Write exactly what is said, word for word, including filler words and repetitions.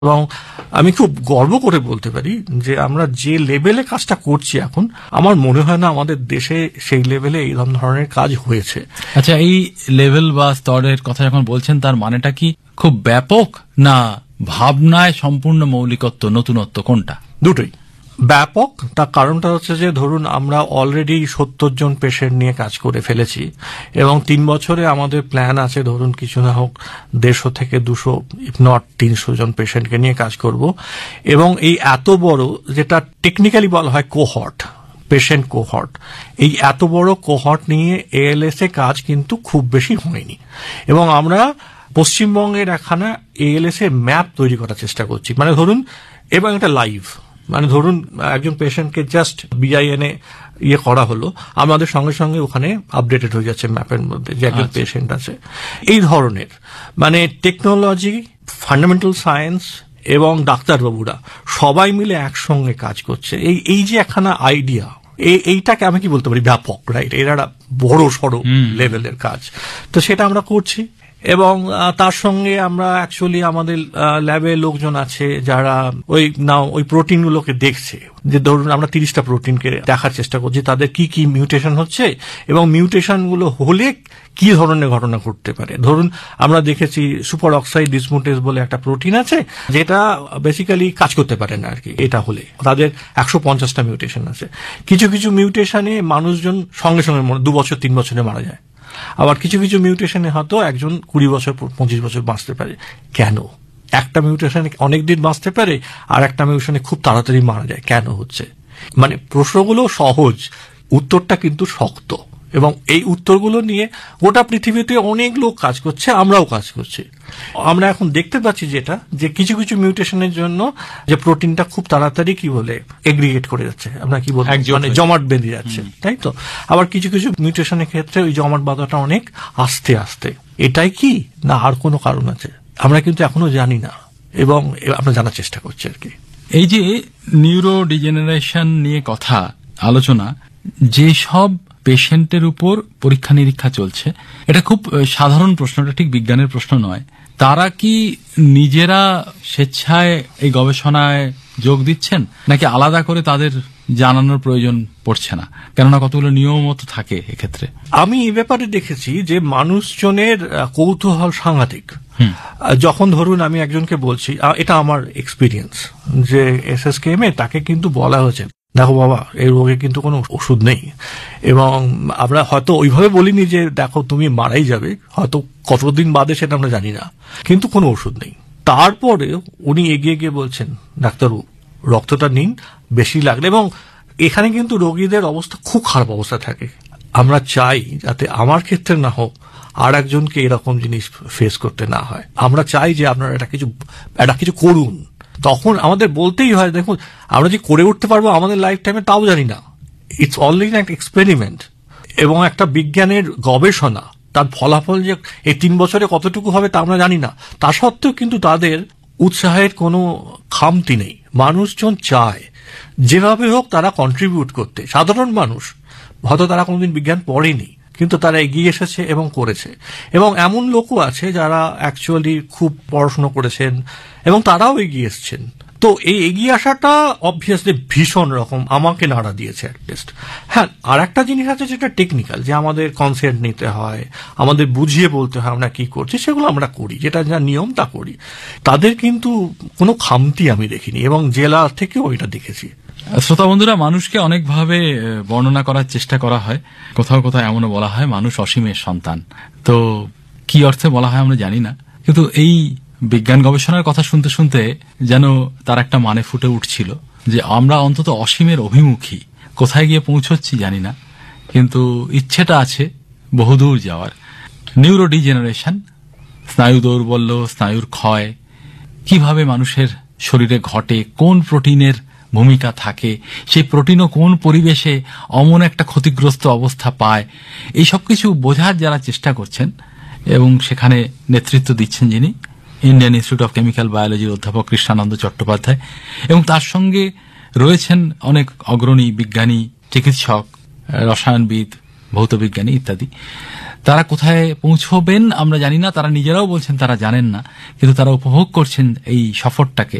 এবং আমি খুব গর্ব করে বলতে পারি যে আমরা যে লেভেলে কাজটা করছি এখন, আমার মনে হয় না আমাদের দেশে সেই লেভেলে এই ধরনের কাজ হয়েছে। আচ্ছা, এই লেভেল বা স্তরের কথা যখন বলছেন, তার মানেটা কি খুব ব্যাপক, না ভাবনায় সম্পূর্ণ মৌলিকত্ব, নতুনত্ব, কোনটা? দুটোই ব্যাপক। তার কারণটা হচ্ছে যে ধরুন আমরা অলরেডি সত্তর জন পেশেন্ট নিয়ে কাজ করে ফেলেছি এবং তিন বছরে আমাদের প্ল্যান আছে ধরুন কিছু না হোক দেড়শো থেকে দুশো ইফ নট তিনশো জন পেশেন্টকে নিয়ে কাজ করব। এবং এই এত বড়, যেটা টেকনিক্যালি বলা হয় কোহর্ট, পেশেন্ট কোহর্ট, এই এত বড় কোহর্ট নিয়ে এএলএস এ কাজ কিন্তু খুব বেশি হয়নি। এবং আমরা পশ্চিমবঙ্গের একখানা এএলএস এর ম্যাপ তৈরি করার চেষ্টা করছি। মানে ধরুন, এবং এটা লাইভ, মানে ধরুন একজন পেশেন্টকে জাস্ট বিআইএনএ ইয়ে করা হলো, আমাদের সঙ্গে সঙ্গে ওখানে আপডেটেড হয়ে যাচ্ছে ম্যাপের মধ্যে যে একজন পেশেন্ট আছে। এই ধরনের মানে টেকনোলজি, ফান্ডামেন্টাল সায়েন্স এবং ডাক্তারবাবুরা সবাই মিলে একসঙ্গে কাজ করছে। এই এই যে একখানা আইডিয়া, এইটাকে আমি কি বলতে পারি, ব্যাপক, রাইট? এরা বড় সড়ো লেভেলের কাজ, তো সেটা আমরা করছি। এবং তার সঙ্গে আমরা অ্যাকচুয়ালি আমাদের ল্যাবে লোকজন আছে যারা ওই না ওই প্রোটিনগুলোকে দেখছে, যে ধরুন আমরা তিরিশটা প্রোটিনকে দেখার চেষ্টা করছি তাদের কি কি মিউটেশন হচ্ছে এবং মিউটেশনগুলো হলে কি ধরনের ঘটনা ঘটতে পারে। ধরুন আমরা দেখেছি সুপার অক্সাইড ডিসমুটেজ বলে একটা প্রোটিন আছে যেটা বেসিক্যালি কাজ করতে পারে না আর কি, এটা হলে তাদের একশো পঞ্চাশটা মিউটেশন আছে। কিছু কিছু মিউটেশনে মানুষজন সঙ্গে সঙ্গে দু বছর তিন বছরে মারা যায়, আবার কিছু কিছু মিউটেশনে হয়তো একজন কুড়ি বছর পঁচিশ বছর বাঁচতে পারে। কেন? একটা মিউটেশনে অনেকদিন বাঁচতে পারে আর একটা মিউটেশনে খুব তাড়াতাড়ি মারা যায়, কেন হচ্ছে? মানে প্রশ্নগুলো সহজ, উত্তরটা কিন্তু শক্ত। এবং এই উত্তরগুলো নিয়ে গোটা পৃথিবীতে অনেক লোক কাজ করছে, আমরাও কাজ করছি। আমরা এখন দেখতে পাচ্ছি যেটা, যে কিছু কিছু মিউটেশনের জন্য যে প্রোটিনটা খুব তাড়াতাড়ি কি বলে এগ্রিগেট করে যাচ্ছে, আমরা কি বলবো, মানে জমাট বেঁধে যাচ্ছে, তাই তো? আবার কিছু কিছু মিউটেশনের ক্ষেত্রে ওই জমাট বাঁধাটা অনেক আস্তে আস্তে। এটাই কি, না আর কোনো কারণ আছে? আমরা কিন্তু এখনো জানি না এবং আমরা জানার চেষ্টা করছি আর কি। এই যে নিউরো ডিজেনারেশন নিয়ে কথা আলোচনা, যে সব পেশেন্টের উপর পরীক্ষা নিরীক্ষা চলছে, এটা খুব সাধারণ প্রশ্নটা, ঠিক বিজ্ঞানের প্রশ্ন নয়। তারা কি নিজেরা স্বেচ্ছায় এই গবেষণায় যোগ দিচ্ছেন, নাকি আলাদা করে তাদের জানানোর প্রয়োজন পড়ছে না? কেননা কতগুলো নিয়মও তো থাকে এক্ষেত্রে। আমি এই ব্যাপারে দেখেছি যে মানুষজনের কৌতূহল সাংঘাতিক। যখন ধরুন আমি একজনকে বলছি, এটা আমার এক্সপিরিয়েন্স, যে এসএসকেএম এ তাকে কিন্তু বলা হয়েছে, দেখো বাবা এই রোগে কিন্তু কোনো ওষুধ নেই, এবং আমরা হয়তো ওইভাবে বলিনি যে দেখো তুমি মারাই যাবে, হয়তো কতদিন বাদে সেটা আমরা জানি না, কিন্তু কোনো ওষুধ নেই। তারপরে উনি এগিয়ে গিয়ে বলছেন, ডাক্তারবাবু রক্তটা নিন, বেশি লাগলে। এবং এখানে কিন্তু রোগীদের অবস্থা খুব খারাপ অবস্থা থাকে। আমরা চাই যাতে আমার ক্ষেত্রে না হোক, আর একজনকে এরকম জিনিস ফেস করতে না হয়। আমরা চাই যে আপনারা এটা কিছু এটা কিছু করুন। তখন আমাদের বলতেই হয়, দেখুন আমরা যে করে উঠতে পারবো আমাদের লাইফ টাইমে তাও জানি না। ইটস অলরেডি একটা এক্সপেরিমেন্ট এবং একটা বিজ্ঞানের গবেষণা, তার ফলাফল যে এই তিন বছরে কতটুকু হবে তা আমরা জানি না। তা সত্ত্বেও কিন্তু তাদের উৎসাহের কোনো খামতি নেই। মানুষজন চায় যেভাবে হোক তারা কন্ট্রিবিউট করতে। সাধারণ মানুষ হয়তো তারা কোনোদিন বিজ্ঞান পড়েনি, কিন্তু তারা এগিয়ে এসেছে এবং করেছে। এবং এমন লোকও আছে যারা অ্যাকচুয়ালি খুব পড়াশোনা করেছেন এবং তারাও এগিয়ে এসছেন। তো এই এগিয়ে আসাটা অবভিয়াসলি ভীষণ রকম আমাকে নাড়া দিয়েছে অ্যাটলিস্ট। হ্যাঁ, আর একটা জিনিস আছে যেটা টেকনিক্যাল, যে আমাদের কনসেন্ট নিতে হয়, আমাদের বুঝিয়ে বলতে হয় আমরা কি করছি, সেগুলো আমরা করি, যেটা যা নিয়ম তা করি। তাদের কিন্তু কোনো খামতি আমি দেখিনি এবং জেলা থেকেও এটা দেখেছি। শ্রোতা বন্ধুরা, মানুষকে অনেকভাবে বর্ণনা করার চেষ্টা করা হয়, কোথাও কোথাও এমনও বলা হয় মানুষ অসীমের সন্তান। তো কি অর্থে বলা হয় আমরা জানি না, কিন্তু এই বিজ্ঞান গবেষণার কথা শুনতে শুনতে যেন তার একটা মানে ফুটে উঠছিল যে আমরা অন্তত অসীমের অভিমুখী। কোথায় গিয়ে পৌঁছচ্ছি জানি না, কিন্তু ইচ্ছেটা আছে বহুদূর যাওয়ার। নিউরো ডিজেনারেশন, স্নায়ু দৌর্বল্য, স্নায়ুর ক্ষয় কিভাবে মানুষের শরীরে ঘটে, কোন প্রোটিনের ভূমিকা থাকে, সেই প্রোটিনও কোন পরিবেশে অমন একটা ক্ষতিগ্রস্ত অবস্থা পায়, এই সব কিছু বোঝার যারা চেষ্টা করছেন এবং সেখানে নেতৃত্ব দিচ্ছেন যিনি, ইন্ডিয়ান ইনস্টিটিউট অফ কেমিক্যাল বায়োলজির অধ্যাপক কৃষ্ণানন্দ চট্টোপাধ্যায়, এবং তার সঙ্গে রয়েছেন অনেক অগ্রণী বিজ্ঞানী, চিকিৎসক, রসায়নবিদ, ভৌতবিজ্ঞানী ইত্যাদি। তারা কোথায় পৌঁছবেন আমরা জানি না, তারা নিজেরাও বলছেন তারা জানেন না, কিন্তু তারা উপভোগ করছেন এই সফরটাকে।